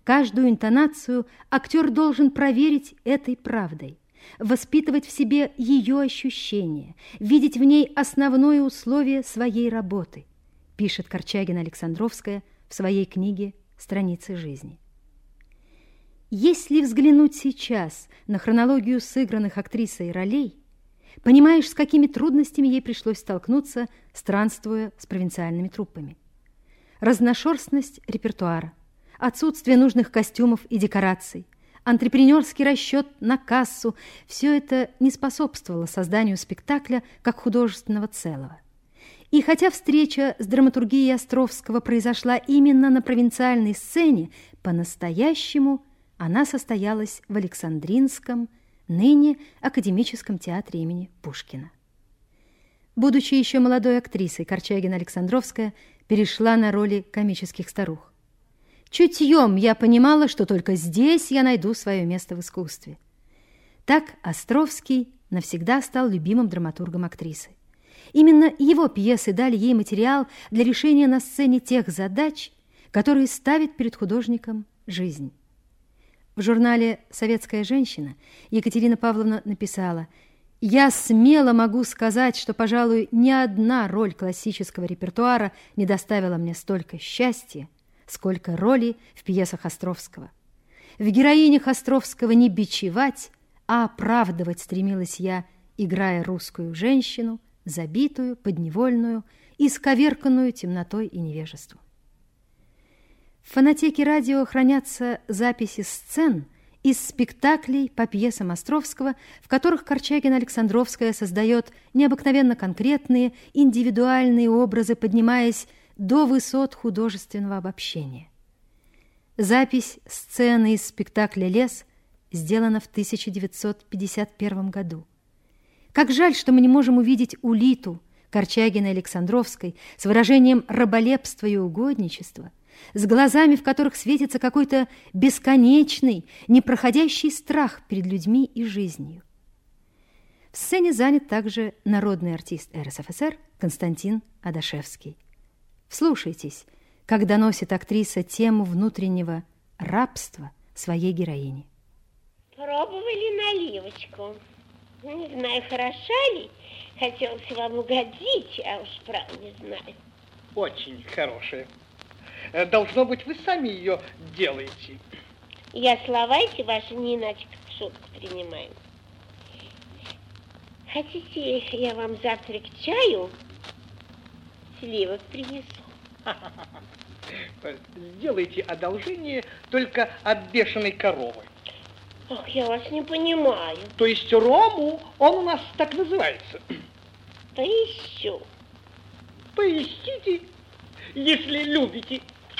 Каждую интонацию актер должен проверить этой правдой, воспитывать в себе ее ощущения, видеть в ней основное условие своей работы, пишет Корчагина-Александровская в своей книге «Страницы жизни». Если взглянуть сейчас на хронологию сыгранных актрисой ролей, понимаешь, с какими трудностями ей пришлось столкнуться, странствуя с провинциальными труппами. Разношерстность репертуара, отсутствие нужных костюмов и декораций, антрепренерский расчет на кассу – все это не способствовало созданию спектакля как художественного целого. И хотя встреча с драматургией Островского произошла именно на провинциальной сцене, по-настоящему она состоялась в Александринском, ныне Академическом театре имени Пушкина. Будучи еще молодой актрисой, Корчагина-Александровская перешла на роли комических старух. Чутьем я понимала, что только здесь я найду свое место в искусстве. Так Островский навсегда стал любимым драматургом актрисы. Именно его пьесы дали ей материал для решения на сцене тех задач, которые ставит перед художником жизнь. В журнале «Советская женщина» Екатерина Павловна написала: «Я смело могу сказать, что, пожалуй, ни одна роль классического репертуара не доставила мне столько счастья, сколько роли в пьесах Островского. В героинях Островского не бичевать, а оправдывать стремилась я, играя русскую женщину, забитую, подневольную, исковерканную темнотой и невежеством». В фонотеке радио хранятся записи сцен из спектаклей по пьесам Островского, в которых Корчагина-Александровская создает необыкновенно конкретные, индивидуальные образы, поднимаясь до высот художественного обобщения. Запись сцены из спектакля «Лес» сделана в 1951 году. Как жаль, что мы не можем увидеть Улиту Корчагиной-Александровской с выражением раболепства и угодничества, с глазами, в которых светится какой-то бесконечный, непроходящий страх перед людьми и жизнью. В сцене занят также народный артист РСФСР Константин Адашевский. Вслушайтесь, как доносит актриса тему внутреннего рабства своей героини. Пробовали наливочку. Не знаю, хороша ли. Хотелось вам угодить, а уж прав не знаю. Очень хорошая. Должно быть, вы сами ее делаете. Я слова эти ваши не иначе как в шутку принимаю. Хотите, я вам завтра к чаю сливок принесу? Сделайте одолжение только от бешеной коровы. Ох, я вас не понимаю. То есть рому, он у нас так называется. Поищу. Поищите, если любите.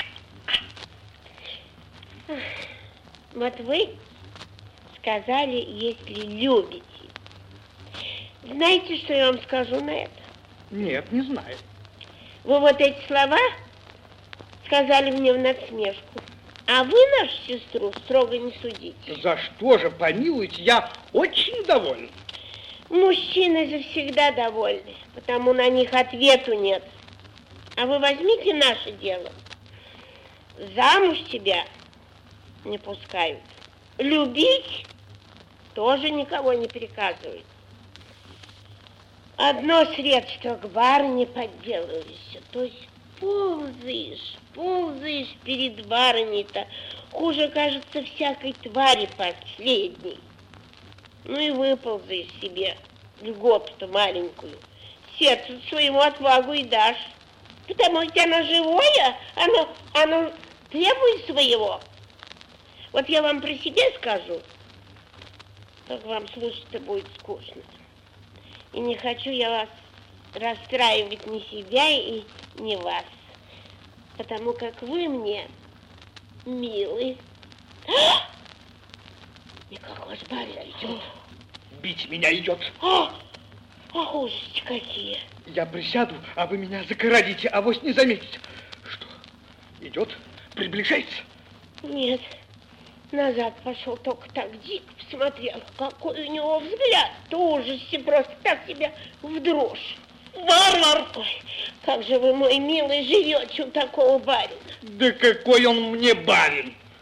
Вот вы сказали, если любите. Знаете, что я вам скажу на это? Нет, не знаю. Вы вот эти слова сказали мне в насмешку, а вы нашу сестру строго не судите. За что же, помилуйте, я очень доволен. Мужчины же всегда довольны, потому на них ответу нет. А вы возьмите наше дело. Замуж тебя не пускают. Любить тоже никого не приказывают. Одно средство к барыне подделываешься, то есть ползаешь перед барыней-то, хуже, кажется, всякой твари последней. Ну и выползаешь себе льготу-то маленькую, сердцу своему отвагу и дашь. Потому что оно живое, оно требует своего. Вот я вам про себя скажу, как вам слушать-то будет скучно. И не хочу я вас расстраивать ни себя и ни вас, потому как вы мне милы. И как ваш барин идет? Бить меня идет. Ужасти какие. Я присяду, а вы меня загородите, авось не заметите. Что, идет? Приближается? Нет, назад пошел, только так дико посмотрел. Какой у него взгляд, ужасе, просто так тебя в дрожь. Варвар! Ой, как же вы, мой милый, живете у такого барина? Да какой он мне барин!